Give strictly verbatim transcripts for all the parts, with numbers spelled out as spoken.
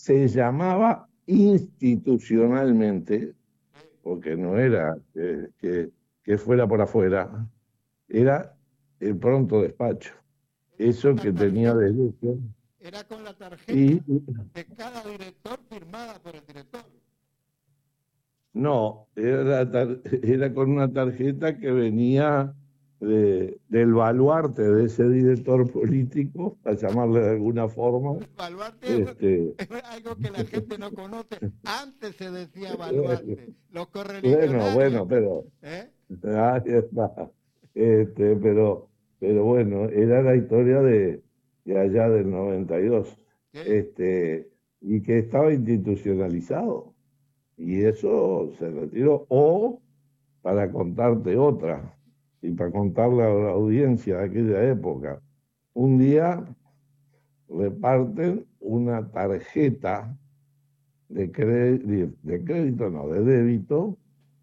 se llamaba institucionalmente, porque no era que, que, que fuera por afuera, era el pronto despacho. Eso que tenía derecho. Era con la Y tarjeta de cada director firmada por el director. no, era, la tar- era con una tarjeta que venía de- del baluarte de ese director político, a llamarle de alguna forma. El baluarte es, Este, es algo que la gente no conoce. Antes se decía bueno, baluarte. Los bueno, correligionarios. bueno, pero ¿eh? ahí está. Este, pero, pero bueno, era la historia de, de allá del noventa y dos, Sí. este, y que estaba institucionalizado. Y eso se retiró. O, para contarte otra, y para contarle a la audiencia de aquella época, un día reparten una tarjeta de crédito, de crédito no, de débito,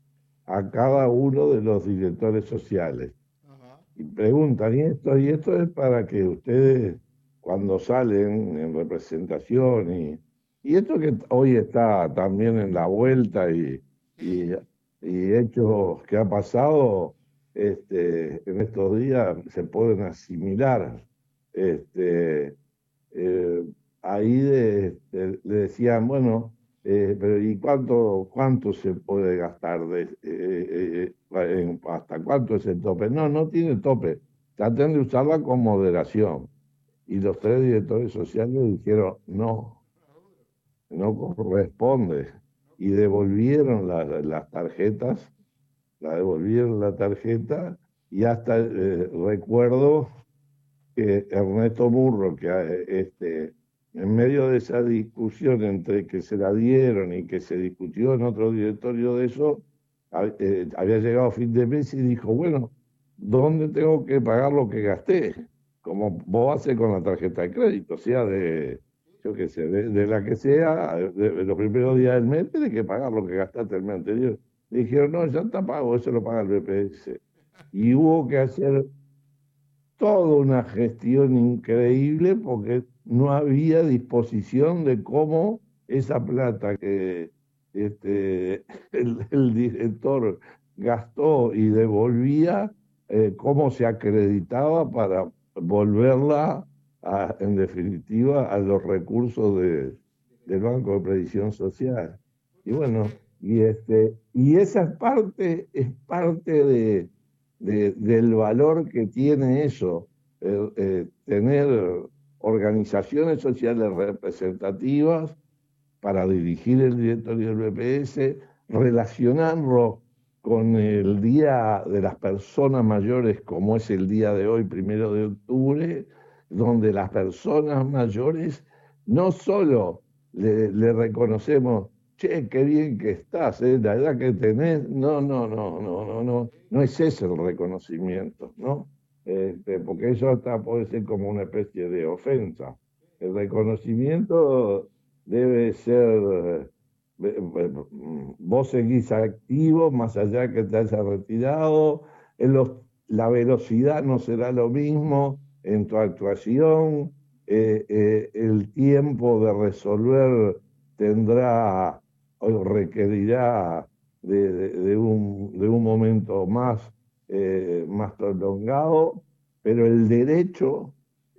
a cada uno de los directores sociales. Ajá. Y preguntan, ¿y esto? Y esto es para que ustedes, cuando salen en representación, y, y esto que hoy está también en la vuelta y, Sí. y, y hechos que ha pasado este, en estos días se pueden asimilar. Este, eh, ahí de- de- le decían, bueno, eh, pero ¿y cuánto, cuánto se puede gastar? De, eh, eh, eh, en- ¿hasta cuánto es el tope? No, no tiene tope. Traten de usarla con moderación. Y los tres directores sociales dijeron, no, no corresponde. Y devolvieron la- las tarjetas, la devolvieron la tarjeta, y hasta eh, recuerdo que Ernesto Burro, que eh, este, en medio de esa discusión entre que se la dieron y que se discutió en otro directorio de eso, ha- eh, había llegado a fin de mes y dijo, bueno, ¿dónde tengo que pagar lo que gasté? Como vos haces con la tarjeta de crédito, sea de, yo qué sé, de, de la que sea, de, de los primeros días del mes, tenés que pagar lo que gastaste el mes anterior. Le dijeron, no, ya está pago, eso lo paga el B P S. Y hubo que hacer toda una gestión increíble porque no había disposición de cómo esa plata que este, el, el director gastó y devolvía, eh, cómo se acreditaba para volverla, a- en definitiva, a los recursos de- del Banco de Previsión Social. Y Tú sabes bueno, que y, este, y esa es parte, es parte de de- del valor que tiene eso, eh, eh, tener organizaciones sociales representativas para dirigir el directorio del B P S, relacionarlo con el Día de las Personas Mayores, como es el día de hoy, primero de octubre, donde las personas mayores no solo le, le reconocemos, che, qué bien que estás, ¿eh? La edad que tenés, no, no, no, no, no, no, no es ese el reconocimiento, ¿no? Este, porque eso hasta puede ser como una especie de ofensa. El reconocimiento debe ser, eh, eh, vos seguís activo más allá que te hayas retirado, en los, la velocidad no será lo mismo en tu actuación, eh, eh, el tiempo de resolver tendrá o requerirá de, de- de un, de un momento más, eh, más prolongado, pero el derecho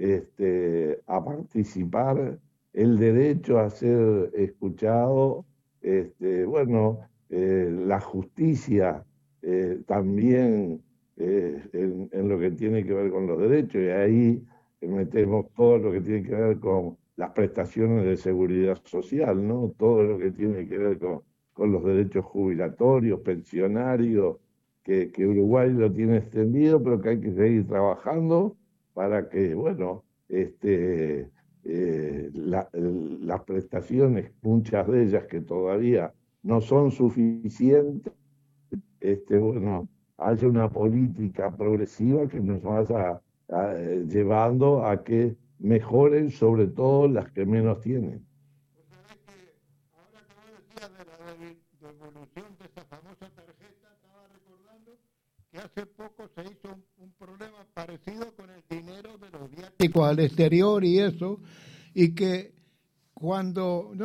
este, a participar, el derecho a ser escuchado, este, bueno, eh, la justicia, eh, también, eh, en, en lo que tiene que ver con los derechos, y ahí metemos todo lo que tiene que ver con las prestaciones de seguridad social, ¿no? Todo lo que tiene que ver con, con los derechos jubilatorios, pensionarios, que, que Uruguay lo tiene extendido, pero que hay que seguir trabajando para que, bueno, este, eh, la- el- las prestaciones, muchas de ellas que todavía no son suficientes, este, bueno, haya una política progresiva que nos vaya a- eh, llevando a que mejoren sobre todo las que menos tienen. Pues sabes que ahora que vos decías de la devi- devolución de esa famosa tarjeta, estaba recordando que hace poco se hizo un, un problema parecido con el dinero de los viáticos al exterior y eso, y que cuando